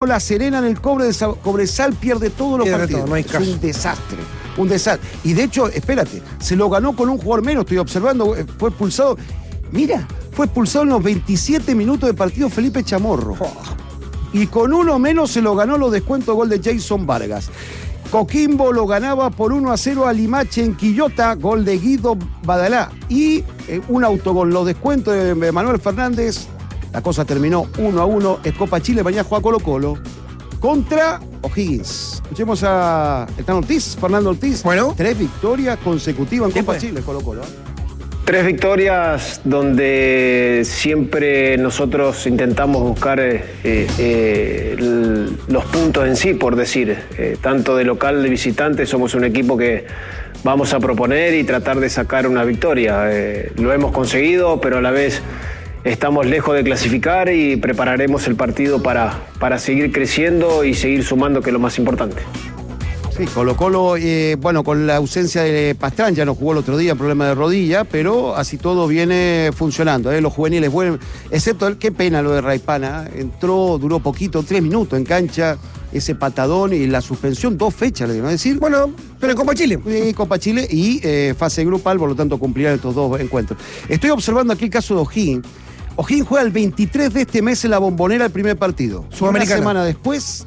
La Serena en el Cobresal pierde todos los partidos. Todo, no hay es caso. un desastre. Un desastre. Y de hecho, espérate, se lo ganó con un jugador menos, estoy observando, fue expulsado. Mira, fue expulsado en los 27 minutos de partido Felipe Chamorro. Y con uno menos se lo ganó los descuentos de gol de Jason Vargas. Coquimbo lo ganaba por 1-0 a Limache en Quillota, gol de Guido Badalá. Y un autogol, los descuentos de Manuel Fernández. La cosa terminó 1-1. Es Copa Chile, mañana juega Colo-Colo contra O'Higgins. Escuchemos a Fernando Ortiz. Bueno. 3 victorias consecutivas en Copa pues. Chile, Colo-Colo. 3 victorias donde siempre nosotros intentamos buscar los puntos en sí, por decir. Tanto de local, de visitante, somos un equipo que vamos a proponer y tratar de sacar una victoria. Lo hemos conseguido, pero a la vez estamos lejos de clasificar y prepararemos el partido para seguir creciendo y seguir sumando, que es lo más importante. Sí, Colo-Colo, bueno, con la ausencia de Pastrán, ya no jugó el otro día, problema de rodilla, pero así todo viene funcionando. Los juveniles vuelven, excepto qué pena lo de Raipana, entró, duró poquito, 3 minutos en cancha, ese patadón y la suspensión, 2 fechas, le digo, decir. Bueno, pero en Copa Chile. Copa Chile y fase grupal, por lo tanto cumplirán estos 2 encuentros. Estoy observando aquí el caso de O'Higgins. O'Higgins juega el 23 de este mes en la Bombonera el primer partido. Sudamericana. Una semana después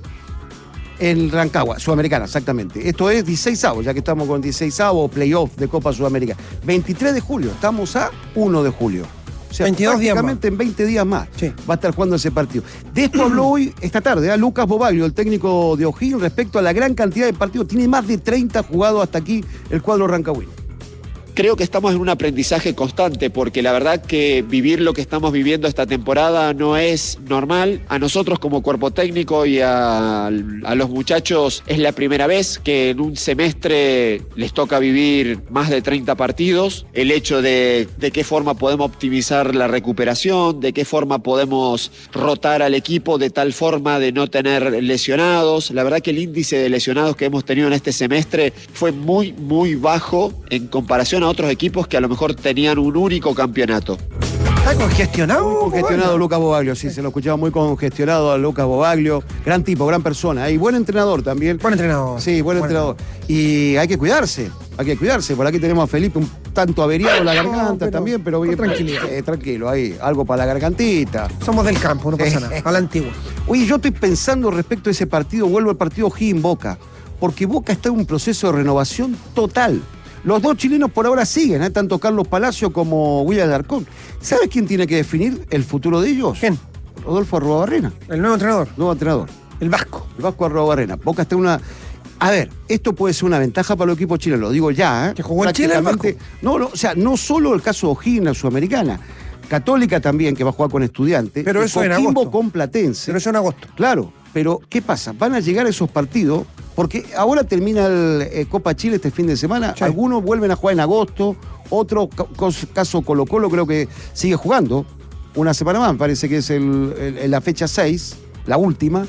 en Rancagua, Sudamericana, exactamente. Esto es 16avos, ya que estamos con 16avos, playoff de Copa Sudamericana. 23 de julio, estamos a 1 de julio. O sea, 22 días más. prácticamente en 20 días más Sí. va a estar jugando ese partido. De esto habló hoy, esta tarde, Lucas Bobaglio, el técnico de O'Higgins, respecto a la gran cantidad de partidos. Tiene más de 30 jugados hasta aquí el cuadro rancagüino. Creo que estamos en un aprendizaje constante porque la verdad que vivir lo que estamos viviendo esta temporada no es normal. A nosotros como cuerpo técnico y a los muchachos es la primera vez que en un semestre les toca vivir más de 30 partidos. El hecho de qué forma podemos optimizar la recuperación, de qué forma podemos rotar al equipo de tal forma de no tener lesionados. La verdad que el índice de lesionados que hemos tenido en este semestre fue muy, muy bajo en comparación a otros equipos que a lo mejor tenían un único campeonato. ¿Está congestionado? Muy congestionado Lucas Bobaglio, sí, se lo escuchaba muy congestionado a Lucas Bobaglio. Gran tipo, gran persona. Y buen entrenador también. Buen entrenador. Sí, buen entrenador. Y hay que cuidarse. Por aquí tenemos a Felipe un tanto averiado la garganta también, pero bien. Tranquilidad. Tranquilo, ahí, algo para la gargantita. Somos del campo, no pasa nada. A la antigua. Oye, yo estoy pensando respecto a ese partido, vuelvo al partido O'Higgins-Boca, porque Boca está en un proceso de renovación total. Los 2 chilenos por ahora siguen, tanto Carlos Palacio como William Alarcón. ¿Sabes quién tiene que definir el futuro de ellos? ¿Quién? Rodolfo Arruabarrena, El nuevo entrenador. nuevo entrenador. El Vasco. El Vasco Arruabarrena. Boca está en una... A ver, esto puede ser una ventaja para los equipos chilenos, lo digo ya. ¿Que jugó en Chile el Vasco? No, o sea, no solo el caso de O'Higgins, la Sudamericana. Católica también, que va a jugar con Estudiantes. Pero eso en agosto. Coquimbo con Platense. Pero eso en agosto. Claro, pero ¿qué pasa? Van a llegar esos partidos, porque ahora termina el Copa Chile este fin de semana, Sí. Algunos vuelven a jugar en agosto, otro caso Colo-Colo creo que sigue jugando, una semana más, parece que es la fecha 6, la última,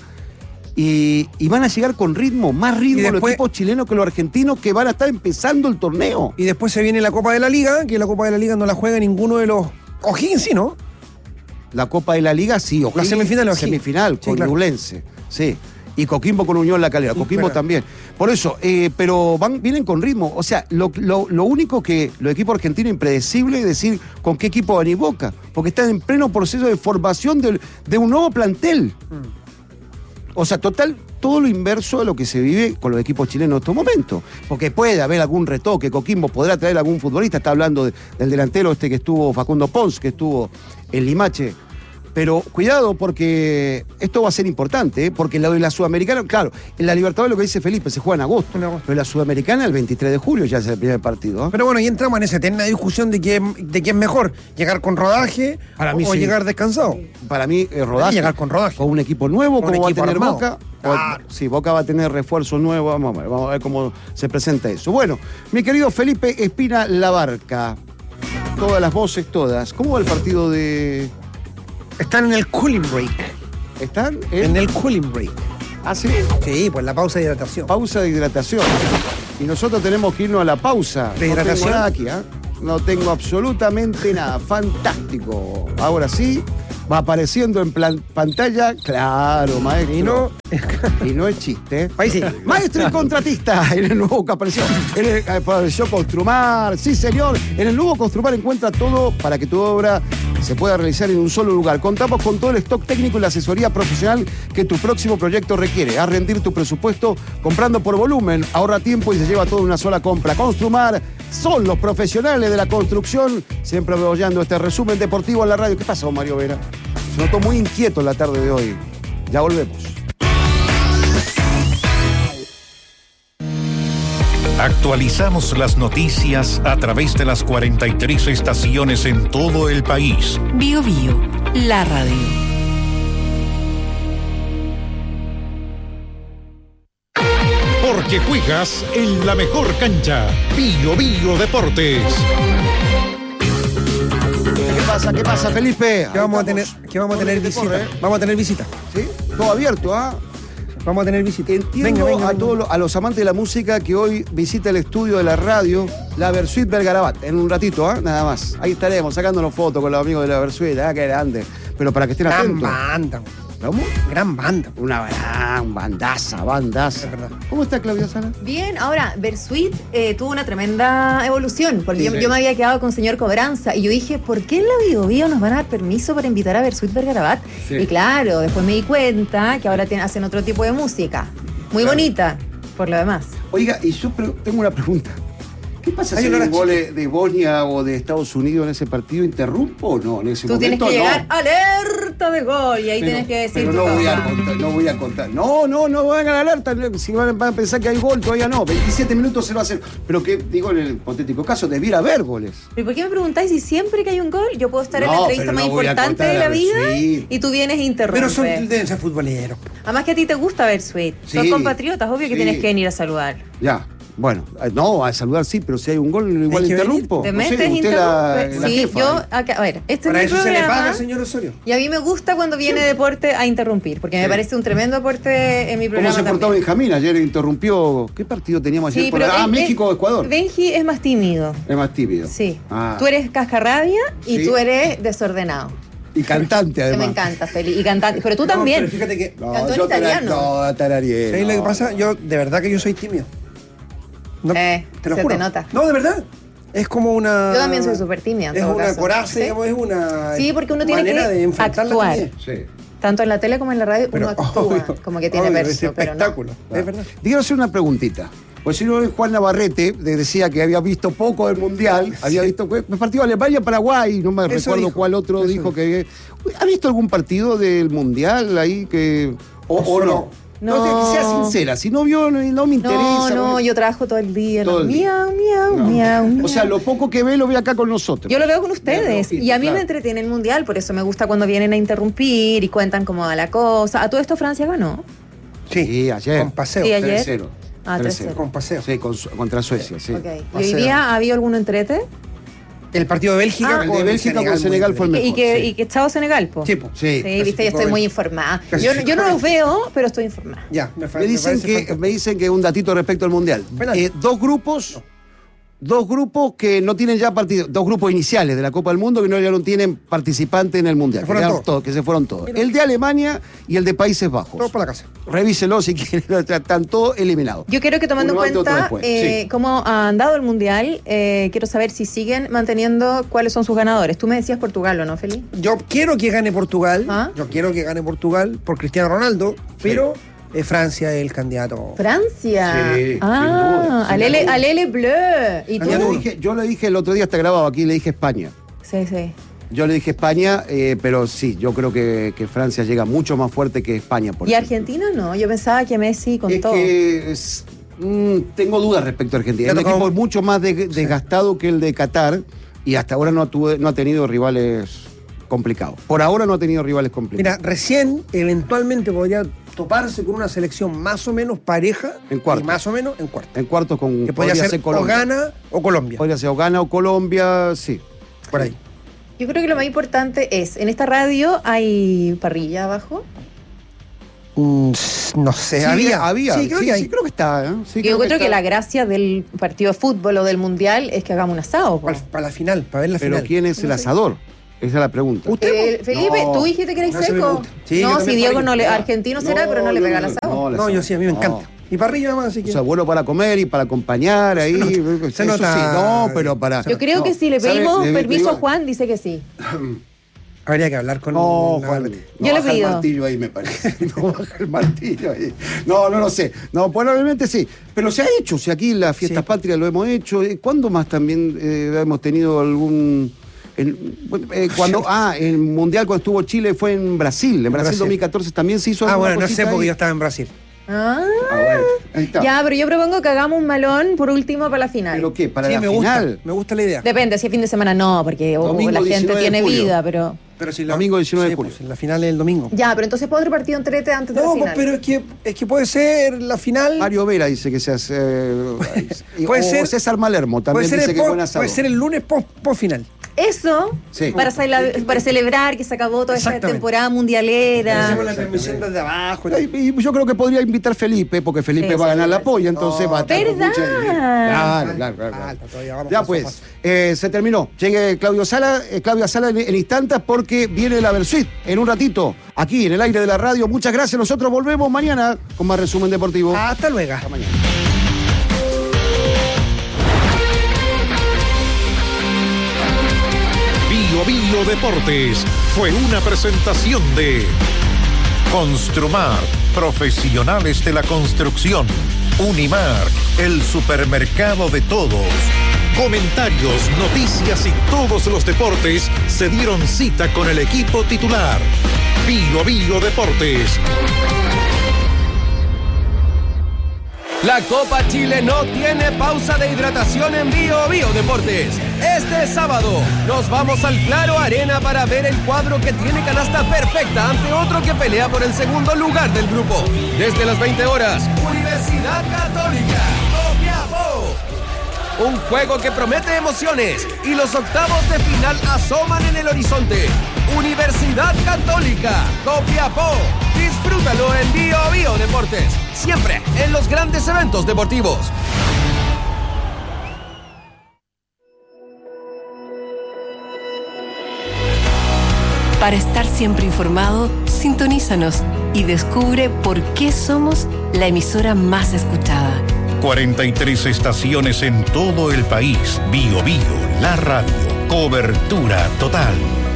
y van a llegar con ritmo, más ritmo los equipos chilenos que los argentinos que van a estar empezando el torneo. Y después se viene la Copa de la Liga, que la Copa de la Liga no la juega ninguno de los... O'Higgins sí, ¿no? La Copa de la Liga, sí. La semifinal de O'Higgins. Semifinal, Sí, con claro. Ñublense, sí. Y Coquimbo con Unión La Calera. Coquimbo claro. también. Por eso, pero vienen con ritmo. O sea, lo único que los equipos argentinos impredecible es decir con qué equipo van a ir Boca. Porque están en pleno proceso de formación de un nuevo plantel. O sea, total, todo lo inverso de lo que se vive con los equipos chilenos en estos momentos. Porque puede haber algún retoque, Coquimbo podrá traer algún futbolista, está hablando del delantero que estuvo, Facundo Pons, que estuvo en Limache. Pero cuidado porque esto va a ser importante, porque la de la Sudamericana, claro, en la Libertadores lo que dice Felipe, se juega en agosto. Pero la Sudamericana el 23 de julio ya es el primer partido. Pero bueno, y entramos en esa eterna discusión de quién es mejor, llegar con rodaje Para mí o sí. llegar descansado. Para mí, rodaje. Llegar con rodaje. Con un equipo nuevo, Con como va a equipo tener armado. Boca. Claro. Sí, Boca va a tener refuerzo nuevo. Vamos a ver cómo se presenta eso. Bueno, mi querido Felipe Espina Labarca. Todas las voces, todas. ¿Cómo va el partido de...? Están en el cooling break. ¿Están En el cooling break. ¿Ah, sí? Sí, pues la pausa de hidratación. Pausa de hidratación. Y nosotros tenemos que irnos a la pausa. ¿De hidratación? No tengo nada aquí, No tengo absolutamente nada. Fantástico. Ahora sí, va apareciendo en pantalla. Claro, maestro. Y no es chiste. Ahí sí. Maestro y contratista en el nuevo que apareció Construmar. Sí, señor. En el nuevo Construmar encuentra todo para que tu obra se pueda realizar en un solo lugar. Contamos con todo el stock técnico y la asesoría profesional que tu próximo proyecto requiere. Haz rendir tu presupuesto comprando por volumen. Ahorra tiempo y se lleva todo en una sola compra. Construmar son los profesionales de la construcción. Siempre apoyando este resumen deportivo en la radio. ¿Qué pasó, Mario Vera? Se notó muy inquieto en la tarde de hoy. Ya volvemos. Actualizamos las noticias a través de las 43 estaciones en todo el país. Bio Bio, la radio. Porque juegas en la mejor cancha. Bio Bio Deportes. ¿Qué pasa, Felipe? Que vamos a tener visita. Vamos a tener visita. ¿Sí? Todo abierto, ¿ah? Vamos a tener visita. Entiendo a los amantes de la música que hoy visita el estudio de la radio, la Versuit Vergarabat, en un ratito, nada más. Ahí estaremos sacándonos fotos con los amigos de la Versuit, qué grande. Pero para que estén atentos. Banda. ¿Cómo? Gran banda. Una gran bandaza. Es verdad. ¿Cómo está Claudia Sala? Bien, ahora, Versuit tuvo una tremenda evolución, porque yo me había quedado con señor Cobranza, y yo dije, ¿por qué en la Bio Bio nos van a dar permiso para invitar a Versuit Vergarabat? Sí. Y claro, después me di cuenta que ahora hacen otro tipo de música, muy bonita, por lo demás. Oiga, y yo tengo una pregunta. ¿Qué pasa si hay un gol de Bosnia o de Estados Unidos en ese partido? ¿Interrumpo o no? En ese Tú momento, tienes que llegar, alerta de gol, y ahí tienes que decir... Pero no voy a contar. No van a la alerta. Si van a pensar que hay gol, todavía no. 27 minutos se va a hacer. Pero que, digo, en el hipotético caso, debiera haber goles. ¿Y por qué me preguntáis si siempre que hay un gol yo puedo estar en la entrevista más importante de la vida y tú vienes e interrumpes? Pero deben ser futboleros. Además que a ti te gusta Versuit. Sí. Son compatriotas, obvio que tienes que venir a saludar. Ya. Bueno, no, a saludar sí, pero si hay un gol igual interrumpo. Te metes, interrumpe. Sí, jefa, yo acá, a ver, este para es mi eso programa, se le paga, señor Osorio. Y a mí me gusta cuando viene deporte a interrumpir, porque me parece un tremendo aporte en mi programa. ¿Cómo se portó Benjamín? Ayer interrumpió. ¿Qué partido teníamos ayer? México-Ecuador. Benji es más tímido. Es más tímido. Sí. Tú eres cascarrabia y tú eres desordenado. Y cantante, además. Me encanta, Feli. Y cantante. Pero tú también. Pero fíjate que... Cantó en italiano. No, tararía. ¿Sabes lo que pasa? Yo, de verdad que yo soy tímido. No, te lo juro. Te nota. No, de verdad. Es como una... Yo también soy súper tímida. Es una coraza, digamos, es una... Sí, porque uno tiene que de enfrentar actuar. La sí. Tanto en la tele como en la radio, pero, uno actúa como que tiene verso, es pero espectáculo, no. Es verdad. Quiero hacer una preguntita. Pues si no, Juan Navarrete decía que había visto poco del Mundial, había visto partido Alemania-Paraguay, no me recuerdo cuál otro dijo que... ¿Ha visto algún partido del Mundial ahí que... o no? No, que sea sincera, si no vio, no me interesa. No, yo trabajo todo el día. Miau. O sea, lo poco que ve lo ve acá con nosotros. Yo lo veo con ustedes. Y a mí me entretiene el Mundial, por eso me gusta cuando vienen a interrumpir y cuentan cómo va la cosa. ¿A todo esto Francia ganó? Sí, ayer. Con paseo. ¿Y ayer? 3-0. 3-0. Con paseo. Sí, contra Suecia, sí. Okay. ¿Y hoy día ha habido algún entrete? El partido de Bélgica el de Bélgica con Senegal fue el mejor. ¿Y que estado Senegal, po? Sí, po. Sí, viste, yo estoy muy informada. Yo no los veo, pero estoy informada. Ya, me dicen que un datito respecto al Mundial. Dos grupos que no tienen ya partido, dos grupos iniciales de la Copa del Mundo que ya no tienen participante en el Mundial. Que se fueron todos. El de Alemania y el de Países Bajos. Todos para la casa. Revíselo si quieren, están todos eliminados. Yo quiero que tomando en cuenta cómo han dado el Mundial, quiero saber si siguen manteniendo cuáles son sus ganadores. Tú me decías Portugal, ¿o no, Feli? Yo quiero que gane Portugal. Yo quiero que gane Portugal por Cristiano Ronaldo, pero... Francia es el candidato. ¿Francia? Sí, Alele Bleu. ¿Y tú? Yo le dije el otro día, está grabado aquí, le dije España. Sí. Yo le dije España, pero sí, yo creo que Francia llega mucho más fuerte que España. ¿Y Argentina no? Yo pensaba que Messi con todo. Tengo dudas respecto a Argentina. Es un equipo mucho más desgastado que el de Qatar y hasta ahora no ha tenido rivales complicados. Por ahora no ha tenido rivales complicados. Mira, recién, eventualmente podría toparse con una selección más o menos pareja. En cuartos. Más o menos en cuartos. En cuartos con... Que podría ser Colombia. O Ghana o Colombia. Podría ser o Ghana o Colombia, sí. Por ahí. Yo creo que lo más importante es, en esta radio hay parrilla abajo. No sé, sí, había. Sí, creo que hay. Sí, creo que está. Sí, yo creo que la gracia del partido de fútbol o del Mundial es que hagamos un asado. Para la final, para ver la final. Pero ¿quién es el asador? Esa es la pregunta. Felipe, tú dijiste que eres seco. Sí, no, si Diego no le... Argentino será, pero no le pega el asado. No, yo sí, a mí me encanta. Y parrilla más, así que... O sea, bueno para comer y para acompañar ahí. Se nota. Sí, no, pero para... Yo creo que si le pedimos permiso a Juan, dice que sí. Habría que hablar con... No, Juan. Yo le pido. El martillo ahí, me parece. No baja el martillo ahí. No lo sé. No, probablemente sí. Pero se ha hecho. Si aquí en las fiestas patrias lo hemos hecho. ¿Cuándo más también hemos tenido algún... el Mundial cuando estuvo Chile fue en Brasil. En Brasil 2014 también se hizo. Bueno, no sé porque yo estaba en Brasil. Bueno, ahí está. Ya, pero yo propongo que hagamos un malón por último para la final. ¿Pero qué? ¿Para la final? Me gusta la idea. Depende, si es fin de semana no, porque la gente tiene vida, pero si domingo 19 de julio. Pues, la final es el domingo. Ya, pero entonces puede otro partido entrete antes de la final. No, pero es que puede ser la final. Mario Vera dice que se hace. Puede ser César Malermo también dice que es buen asado. Puede ser el lunes post final. Eso, para celebrar que se acabó toda esta temporada mundialera. Hacemos la transmisión desde abajo. Y yo creo que podría invitar Felipe, porque Felipe va a ganar la polla, entonces va a estar. ¿Verdad? Claro. Ya pues, se terminó. Llegue Claudia Sala en instantes porque viene la Versuit en un ratito, aquí en el aire de la radio. Muchas gracias. Nosotros volvemos mañana con más resumen deportivo. Hasta luego. Hasta mañana. Bio Deportes fue una presentación de Construmar, profesionales de la construcción. Unimar, el supermercado de todos. Comentarios, noticias y todos los deportes se dieron cita con el equipo titular. Bio Deportes. La Copa Chile no tiene pausa de hidratación en Bio Deportes. Este sábado nos vamos al Claro Arena para ver el cuadro que tiene canasta perfecta ante otro que pelea por el segundo lugar del grupo. Desde las 20 horas, Universidad Católica, Copiapó. Un juego que promete emociones y los octavos de final asoman en el horizonte. Universidad Católica, Copiapó. Disfrútalo en Bio Deportes. Siempre en los grandes eventos deportivos. Para estar siempre informado, sintonízanos y descubre por qué somos la emisora más escuchada. 43 estaciones en todo el país. Bio, la radio. Cobertura total.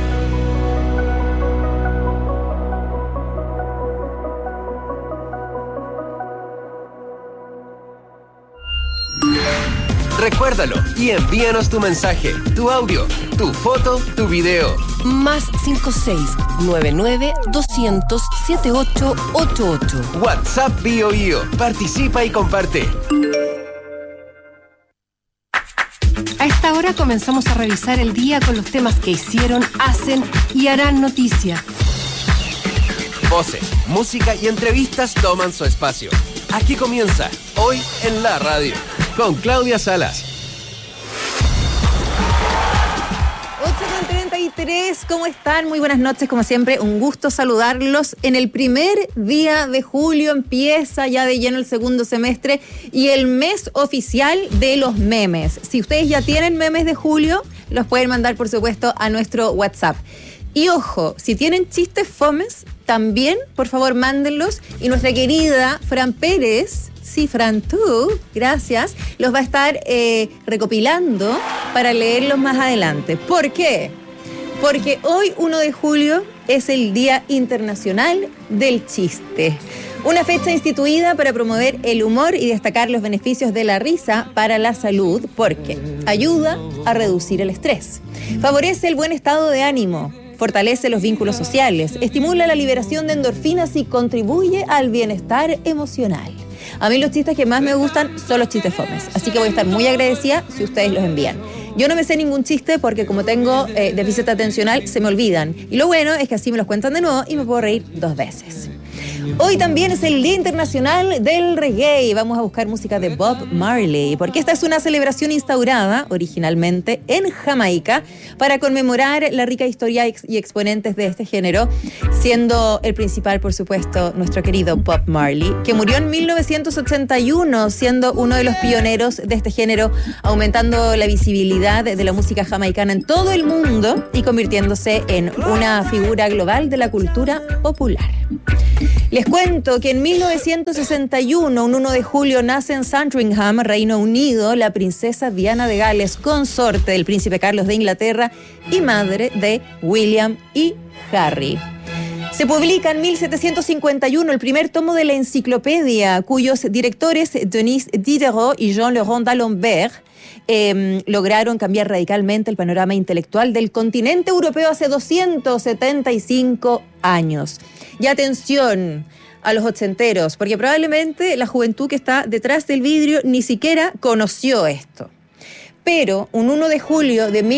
Recuérdalo y envíanos tu mensaje, tu audio, tu foto, tu video. Más 56-99-200-7888. WhatsApp Bio. Participa y comparte. A esta hora comenzamos a revisar el día con los temas que hicieron, hacen y harán noticia. Voces, música y entrevistas toman su espacio. Aquí comienza, hoy en la radio, con Claudia Salas. 8:33, ¿cómo están? Muy buenas noches, como siempre, un gusto saludarlos. En el primer día de julio empieza ya de lleno el segundo semestre y el mes oficial de los memes. Si ustedes ya tienen memes de julio, los pueden mandar, por supuesto, a nuestro WhatsApp. Y ojo, si tienen chistes fomes, también, por favor, mándenlos. Y nuestra querida Fran Pérez, sí, Fran, tú, gracias, los va a estar recopilando para leerlos más adelante. ¿Por qué? Porque hoy, 1 de julio, es el Día Internacional del Chiste. Una fecha instituida para promover el humor y destacar los beneficios de la risa para la salud, porque ayuda a reducir el estrés, favorece el buen estado de ánimo, fortalece los vínculos sociales, estimula la liberación de endorfinas y contribuye al bienestar emocional. A mí los chistes que más me gustan son los chistes fomes, así que voy a estar muy agradecida si ustedes los envían. Yo no me sé ningún chiste porque como tengo déficit atencional, se me olvidan. Y lo bueno es que así me los cuentan de nuevo y me puedo reír 2 veces. Hoy también es el Día Internacional del Reggae. Vamos a buscar música de Bob Marley, porque esta es una celebración instaurada originalmente en Jamaica para conmemorar la rica historia y exponentes de este género, siendo el principal, por supuesto, nuestro querido Bob Marley, que murió en 1981, siendo uno de los pioneros de este género, aumentando la visibilidad de la música jamaicana en todo el mundo y convirtiéndose en una figura global de la cultura popular. Les cuento que en 1961, un 1 de julio, nace en Sandringham, Reino Unido, la princesa Diana de Gales, consorte del príncipe Carlos de Inglaterra y madre de William y Harry. Se publica en 1751 el primer tomo de la enciclopedia, cuyos directores Denis Diderot y Jean-Laurent d'Alembert lograron cambiar radicalmente el panorama intelectual del continente europeo hace 275 años. Y atención a los ochenteros, porque probablemente la juventud que está detrás del vidrio ni siquiera conoció esto. Pero un 1 de julio de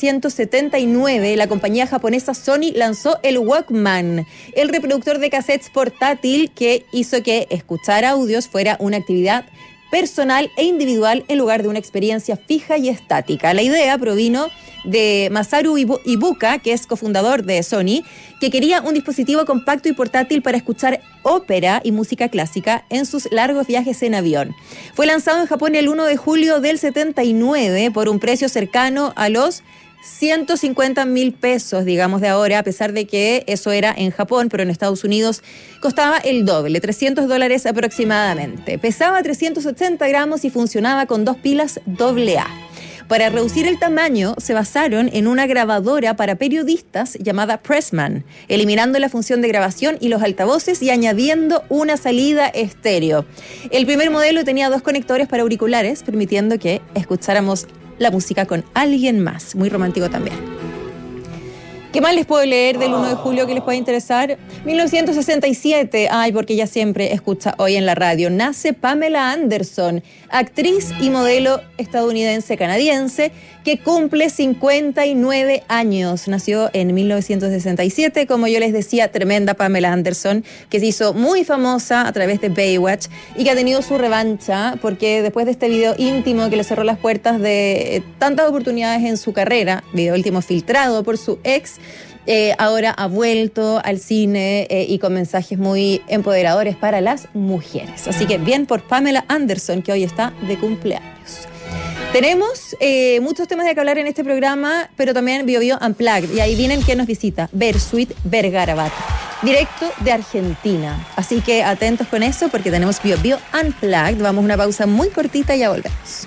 1979, la compañía japonesa Sony lanzó el Walkman, el reproductor de cassettes portátil que hizo que escuchar audios fuera una actividad personal e individual en lugar de una experiencia fija y estática. La idea provino de Masaru Ibuka, que es cofundador de Sony, que quería un dispositivo compacto y portátil para escuchar ópera y música clásica en sus largos viajes en avión. Fue lanzado en Japón el 1 de julio del 79 por un precio cercano a los 150,000 pesos, digamos, de ahora, a pesar de que eso era en Japón, pero en Estados Unidos costaba el doble, $300 aproximadamente. Pesaba 380 gramos y funcionaba con 2 pilas AA. Para reducir el tamaño, se basaron en una grabadora para periodistas llamada Pressman, eliminando la función de grabación y los altavoces y añadiendo una salida estéreo. El primer modelo tenía 2 conectores para auriculares, permitiendo que escucháramos la música con alguien más. Muy romántico también. ¿Qué más les puedo leer del 1 de julio que les pueda interesar? 1967, porque ella siempre escucha hoy en la radio, nace Pamela Anderson, actriz y modelo estadounidense-canadiense que cumple 59 años. Nació en 1967, como yo les decía, tremenda Pamela Anderson, que se hizo muy famosa a través de Baywatch y que ha tenido su revancha porque después de este video íntimo que le cerró las puertas de tantas oportunidades en su carrera, video último filtrado por su ex, ahora ha vuelto al cine y con mensajes muy empoderadores para las mujeres. Así que bien por Pamela Anderson, que hoy está de cumpleaños. Tenemos muchos temas de que hablar en este programa, pero también Bio Bio Unplugged. Y ahí vienen quien nos visita, Versuit Vergarabat, directo de Argentina. Así que atentos con eso porque tenemos Bio Bio Unplugged. Vamos a una pausa muy cortita y ya volvemos.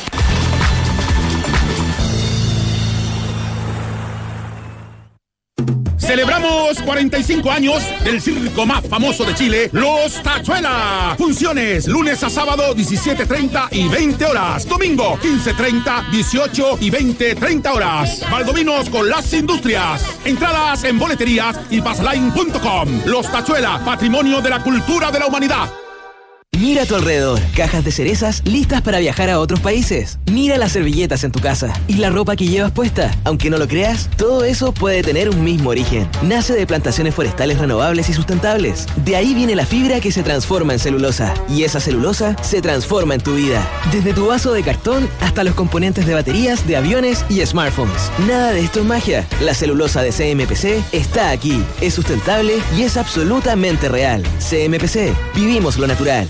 Celebramos 45 años del circo más famoso de Chile, Los Tachuela. Funciones lunes a sábado 17:30 y 20 horas. Domingo 15:30, 18 y 20:30 horas. Valdominos con las industrias. Entradas en boleterías y pasaline.com. Los Tachuela, patrimonio de la cultura de la humanidad. Mira a tu alrededor, cajas de cerezas listas para viajar a otros países. Mira las servilletas en tu casa y la ropa que llevas puesta. Aunque no lo creas, todo eso puede tener un mismo origen. Nace de plantaciones forestales renovables y sustentables. De ahí viene la fibra que se transforma en celulosa. Y esa celulosa se transforma en tu vida. Desde tu vaso de cartón hasta los componentes de baterías, de aviones y smartphones. Nada de esto es magia. La celulosa de CMPC está aquí. Es sustentable y es absolutamente real. CMPC, vivimos lo natural.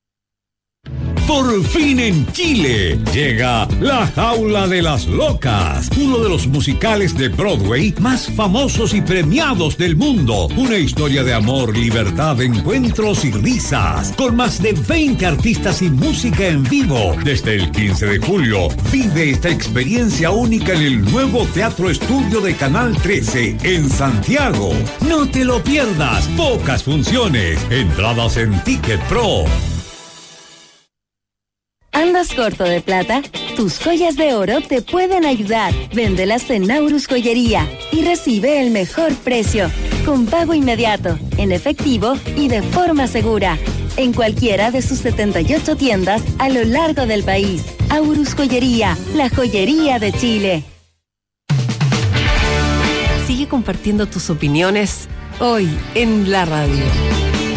Por fin en Chile llega La Jaula de las Locas, uno de los musicales de Broadway más famosos y premiados del mundo. Una historia de amor, libertad, encuentros y risas, con más de 20 artistas y música en vivo. Desde el 15 de julio, vive esta experiencia única en el nuevo Teatro Estudio de Canal 13 en Santiago. No te lo pierdas, pocas funciones, entradas en Ticket Pro. ¿Andas corto de plata? Tus joyas de oro te pueden ayudar. Véndelas en Naurus Joyería y recibe el mejor precio, con pago inmediato, en efectivo y de forma segura. En cualquiera de sus 78 tiendas a lo largo del país. Aurus Joyería, la joyería de Chile. Sigue compartiendo tus opiniones hoy en la radio.